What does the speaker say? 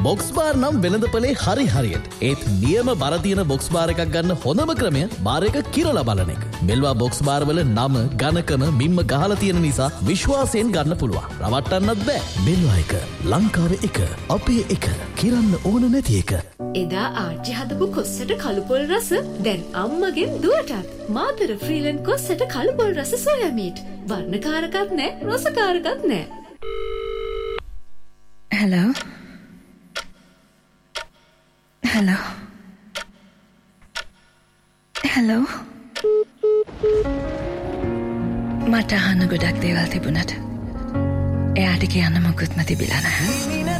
Box bar නම් වෙළඳපොලේ හරියට. ඒත් නියම බර තියෙන බොක්ස් බාර් එකක් ගන්න හොඳම ක්‍රමය බාර් එක කිරලා බලන එක. මෙල්වා බොක්ස් බාර් වල නම, ඝනකම, මිම්ම ගහලා තියෙන නිසා විශ්වාසයෙන් ගන්න පුළුවන්. රවට්ටන්නත් බෑ. මෙල්වා එක ලංකාවේ එක අපේ එක කිරන්න ඕන නැති එක. එදා ආච්චි හදපු කොස්සට කළුපොල් රස දැන් අම්මගෙන් දුවටත්. මාතර ෆ්‍රීලන්ඩ් කොස්සට කළුපොල් රස සෝයා මීට්. වර්ණකාරකත් නෑ, රසකාරකත් නෑ. Hello. Hello. Hello. මට අහන්න ගොඩක් දේවල් තිබුණට එයාට කියන්න මොකුත්ම තිබිලා නැහැ.